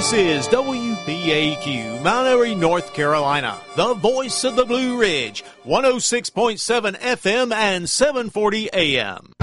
This is WPAQ, Mount Airy, North Carolina, the voice of the Blue Ridge, 106.7 FM and 740 AM.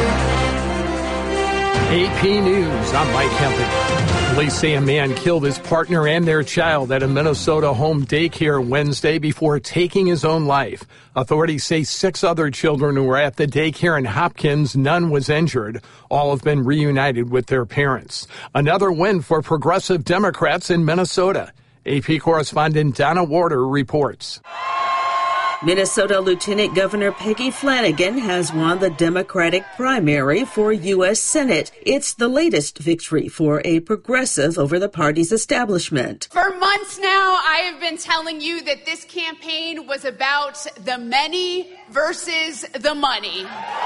AP News, I'm Mike Hempel. Police say a man killed his partner and their child at a Minnesota home daycare Wednesday before taking his own life. Authorities say 6 other children who were at the daycare in Hopkins, none was injured. All have been reunited with their parents. Another win for progressive Democrats in Minnesota. AP correspondent Donna Warder reports. Minnesota Lieutenant Governor Peggy Flanagan has won the Democratic primary for U.S. Senate. It's the latest victory for a progressive over the party's establishment. For months now, I have been telling you that this campaign was about the many versus the money.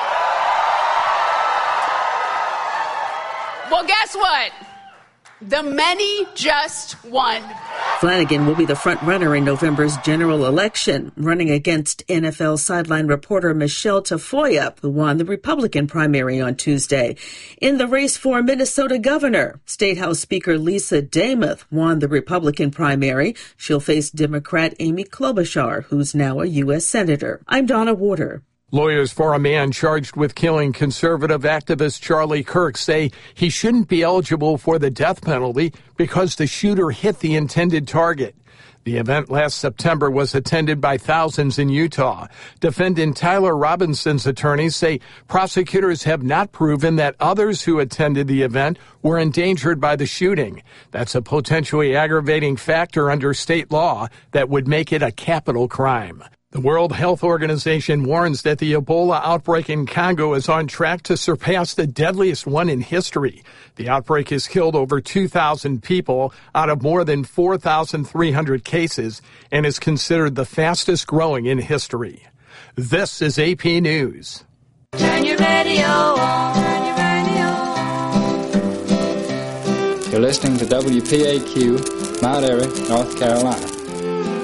Well, guess what? The many just won. Flanagan will be the front runner in November's general election, running against NFL sideline reporter Michelle Tafoya, who won the Republican primary on Tuesday. In the race for Minnesota governor, State House Speaker Lisa Demuth won the Republican primary. She'll face Democrat Amy Klobuchar, who's now a U.S. Senator. I'm Donna Warder. Lawyers for a man charged with killing conservative activist Charlie Kirk say he shouldn't be eligible for the death penalty because the shooter hit the intended target. The event last September was attended by thousands in Utah. Defendant Tyler Robinson's attorneys say prosecutors have not proven that others who attended the event were endangered by the shooting. That's a potentially aggravating factor under state law that would make it a capital crime. The World Health Organization warns that the Ebola outbreak in Congo is on track to surpass the deadliest one in history. The outbreak has killed over 2,000 people out of more than 4,300 cases and is considered the fastest growing in history. This is AP News. Turn your radio on. Turn your radio on. You're listening to WPAQ, Mount Airy, North Carolina.